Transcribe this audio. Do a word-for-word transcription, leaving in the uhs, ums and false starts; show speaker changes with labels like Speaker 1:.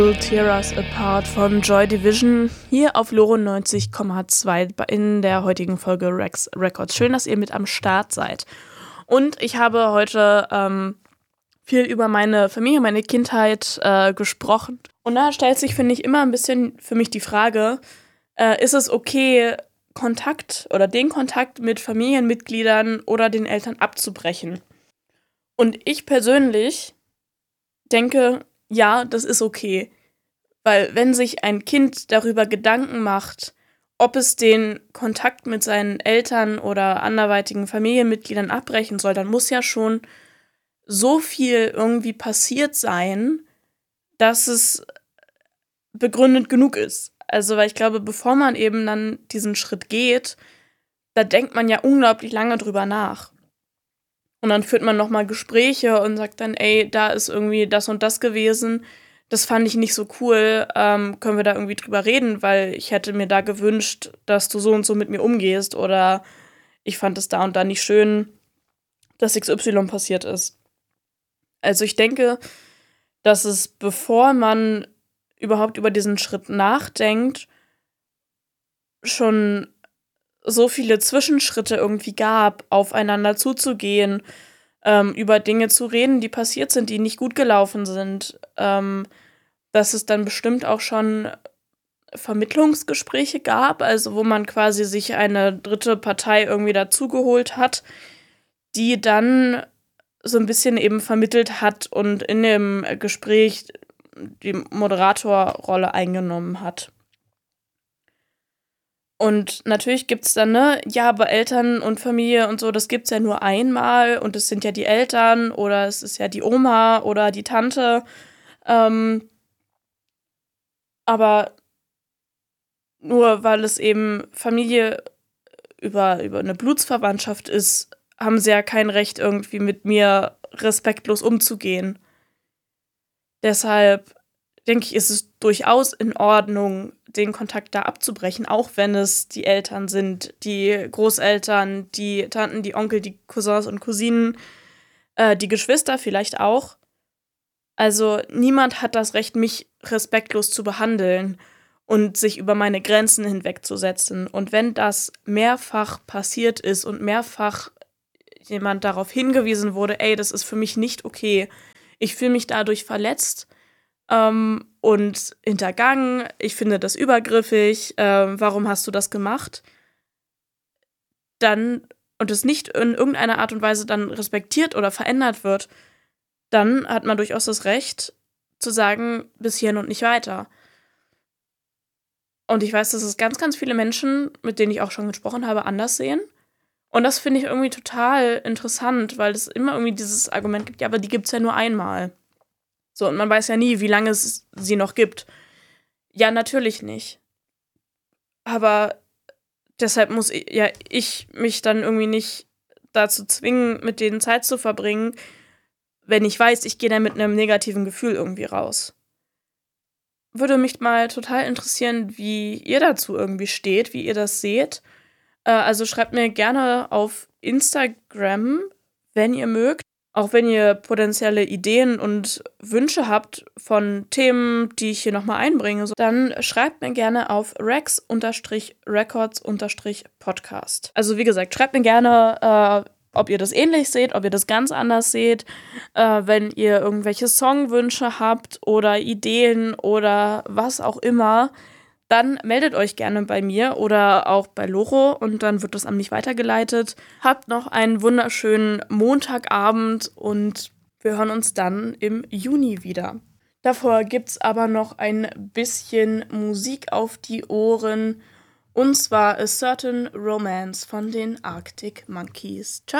Speaker 1: Tear Us Apart von Joy Division hier auf Loro neunzig Komma zwei in der heutigen Folge Rex Records. Schön, dass ihr mit am Start seid. Und ich habe heute ähm, viel über meine Familie, meine Kindheit äh, gesprochen. Und da stellt sich, finde ich, immer ein bisschen für mich die Frage, äh, ist es okay, Kontakt oder den Kontakt mit Familienmitgliedern oder den Eltern abzubrechen? Und ich persönlich denke, ja, das ist okay. Weil wenn sich ein Kind darüber Gedanken macht, ob es den Kontakt mit seinen Eltern oder anderweitigen Familienmitgliedern abbrechen soll, dann muss ja schon so viel irgendwie passiert sein, dass es begründet genug ist. Also, weil ich glaube, bevor man eben dann diesen Schritt geht, da denkt man ja unglaublich lange drüber nach. Und dann führt man nochmal Gespräche und sagt dann, ey, da ist irgendwie das und das gewesen. Das fand ich nicht so cool. Ähm, können wir da irgendwie drüber reden? Weil ich hätte mir da gewünscht, dass du so und so mit mir umgehst. Oder ich fand es da und da nicht schön, dass X Y passiert ist. Also ich denke, dass es, bevor man überhaupt über diesen Schritt nachdenkt, schon so viele Zwischenschritte irgendwie gab, aufeinander zuzugehen, ähm, über Dinge zu reden, die passiert sind, die nicht gut gelaufen sind, ähm, dass es dann bestimmt auch schon Vermittlungsgespräche gab, also wo man quasi sich eine dritte Partei irgendwie dazugeholt hat, die dann so ein bisschen eben vermittelt hat und in dem Gespräch die Moderatorrolle eingenommen hat. Und natürlich gibt's dann, ne, ja, aber Eltern und Familie und so, das gibt's ja nur einmal und es sind ja die Eltern oder es ist ja die Oma oder die Tante. Ähm, aber nur weil es eben Familie über, über eine Blutsverwandtschaft ist, haben sie ja kein Recht, irgendwie mit mir respektlos umzugehen. Deshalb denke ich, ist es durchaus in Ordnung, den Kontakt da abzubrechen, auch wenn es die Eltern sind, die Großeltern, die Tanten, die Onkel, die Cousins und Cousinen, äh, die Geschwister vielleicht auch. Also niemand hat das Recht, mich respektlos zu behandeln und sich über meine Grenzen hinwegzusetzen. Und wenn das mehrfach passiert ist und mehrfach jemand darauf hingewiesen wurde, ey, das ist für mich nicht okay, ich fühle mich dadurch verletzt, ähm, und hintergangen, ich finde das übergriffig, ähm, warum hast du das gemacht? Dann, und es nicht in irgendeiner Art und Weise dann respektiert oder verändert wird, dann hat man durchaus das Recht zu sagen, bis hierhin und nicht weiter. Und ich weiß, dass es ganz, ganz viele Menschen, mit denen ich auch schon gesprochen habe, anders sehen. Und das finde ich irgendwie total interessant, weil es immer irgendwie dieses Argument gibt, ja, aber die gibt es ja nur einmal. So, und man weiß ja nie, wie lange es sie noch gibt. Ja, natürlich nicht. Aber deshalb muss ich, ja, ich mich dann irgendwie nicht dazu zwingen, mit denen Zeit zu verbringen, wenn ich weiß, ich gehe da mit einem negativen Gefühl irgendwie raus. Würde mich mal total interessieren, wie ihr dazu irgendwie steht, wie ihr das seht. Äh, also schreibt mir gerne auf Instagram, wenn ihr mögt. Auch wenn ihr potenzielle Ideen und Wünsche habt von Themen, die ich hier nochmal einbringe, dann schreibt mir gerne auf rex-records-podcast. Also wie gesagt, schreibt mir gerne, äh, ob ihr das ähnlich seht, ob ihr das ganz anders seht, äh, wenn ihr irgendwelche Songwünsche habt oder Ideen oder was auch immer, dann meldet euch gerne bei mir oder auch bei Loro und dann wird das an mich weitergeleitet. Habt noch einen wunderschönen Montagabend und wir hören uns dann im Juni wieder. Davor gibt's aber noch ein bisschen Musik auf die Ohren und zwar A Certain Romance von den Arctic Monkeys. Ciao!